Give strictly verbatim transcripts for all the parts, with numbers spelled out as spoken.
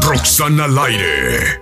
Roxana al aire.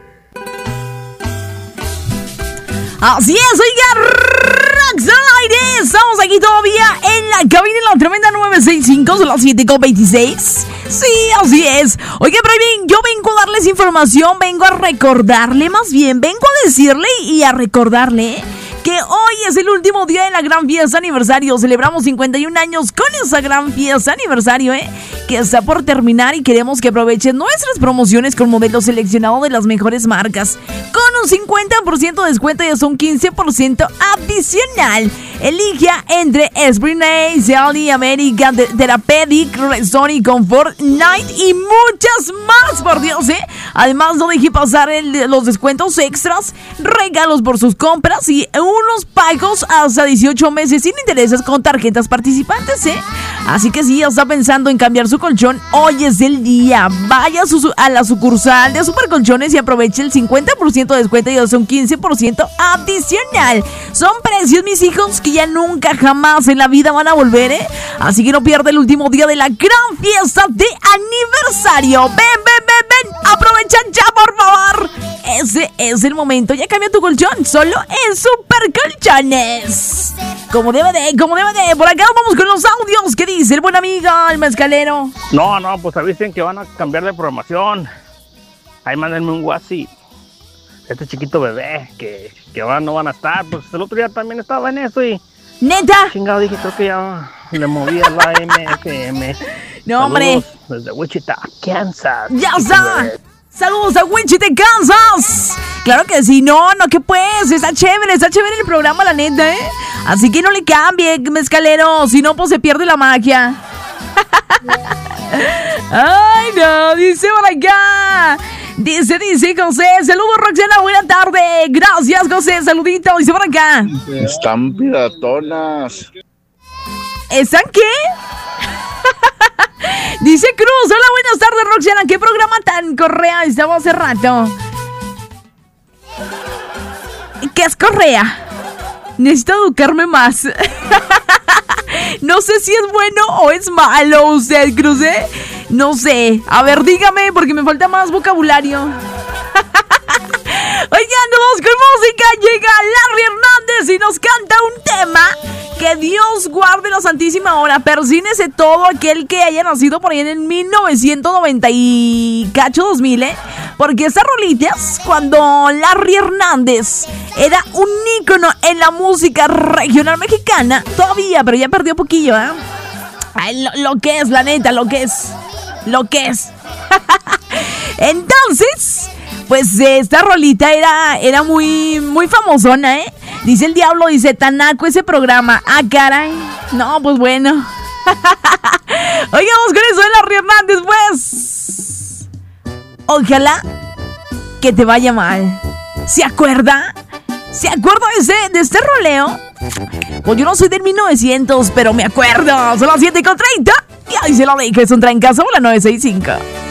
Así es, oiga, Roxana al aire. Estamos aquí todavía en la cabina en la tremenda nueve seis cinco, son las siete con veintiséis. Sí, así es. Oiga, pero bien, yo vengo a darles información, vengo a recordarle, más bien, vengo a decirle y a recordarle que hoy es el último día de la gran fiesta aniversario. Celebramos cincuenta y un años con esa gran fiesta aniversario, ¿eh? Que está por terminar y queremos que aprovechen nuestras promociones con modelos seleccionados de las mejores marcas. Con un cincuenta por ciento de descuento y hasta un quince por ciento adicional. Elige entre Esprit, Sally, American, Therapeutic, Restore, Comfort, Night y muchas más, por Dios, ¿eh? Además, no deje pasar el, los descuentos extras, regalos por sus compras y unos pagos hasta dieciocho meses sin intereses con tarjetas participantes, ¿eh? Así que si ya está pensando en cambiar su colchón, hoy es el día. Vaya a, su, a la sucursal de Supercolchones y aproveche el cincuenta por ciento de descuento y hasta un quince por ciento adicional. Son precios, mis hijos, que ya nunca jamás en la vida van a volver, ¿eh? Así que no pierda el último día de la gran fiesta de aniversario. Ven, ven, ven, ven. Aprovecha ya, por favor. Ese es el momento. Ya cambia tu colchón solo en Supercolchones. Como debe de, como debe de. Por acá vamos con los audios. ¿Qué dice el buen amigo, el mezcalero? No, no, pues avisen que van a cambiar de programación. Ahí mándenme un WhatsApp. Este chiquito bebé, que, que ahora no van a estar. Pues el otro día también estaba en eso y... ¿Neta? Chingado, dije, creo que ya le moví a la M F M. No, hombre. Desde Wichita, Kansas. ¡Ya está! ¡Saludos a Wichita, Kansas! Claro que sí, no, no, que pues, está chévere, está chévere el programa, la neta, ¿eh? Así que no le cambie, mezcalero, si no, pues se pierde la magia. Ay, no, dice por acá. Dice, dice José, saludos Roxana, buena tarde. Gracias, José, saludito, dice por acá. Están piratonas. ¿Están qué? Dice Cruz, hola, buenas tardes, Roxana. ¿Qué programa tan correa estaba hace rato? ¿Qué es correa? Necesito educarme más. No sé si es bueno o es malo usted, Cruz, ¿eh? No sé. A ver, dígame, porque me falta más vocabulario. Oigan, vamos con música. Llega Larry Hernández y nos canta un tema. Que Dios guarde la santísima hora. Persínese todo aquel que haya nacido por ahí en mil novecientos noventa y cacho dos mil, ¿eh? Porque estas rolitas, cuando Larry Hernández era un ícono en la música regional mexicana, todavía, pero ya perdió poquillo, ¿eh? Ay, lo, lo que es, la neta, lo que es. Lo que es. Entonces, pues esta rolita era, era muy, muy famosona, ¿eh? Dice el diablo, dice, tanaco ese programa. Ah, caray. No, pues bueno. Oigamos con eso de Larry Hernández, pues. Ojalá que te vaya mal. ¿Se acuerda? ¿Se acuerda de, ese, de este roleo? Pues yo no soy del mil novecientos, pero me acuerdo. Son las siete con treinta. Y ahí se lo dije, es un trancazo por la nueve seis cinco.